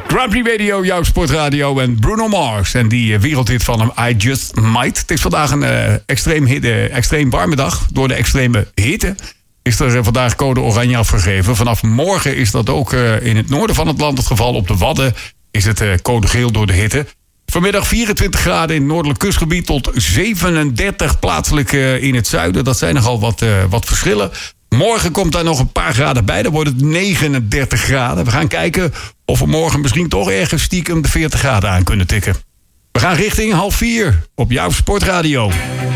Grand Prix Radio, jouw sportradio en Bruno Mars. En die wereldhit van hem, I Just Might. Het is vandaag een extreem warme dag. Door de extreme hitte is er vandaag code oranje afgegeven. Vanaf morgen is dat ook in het noorden van het land het geval. Op de Wadden is het code geel door de hitte. Vanmiddag 24 graden in het noordelijk kustgebied tot 37 plaatselijk in het zuiden. Dat zijn nogal wat verschillen. Morgen komt daar nog een paar graden bij. Dan wordt het 39 graden. We gaan kijken of we morgen misschien toch ergens stiekem de 40 graden aan kunnen tikken. We gaan richting 3:30 op jouw sportradio.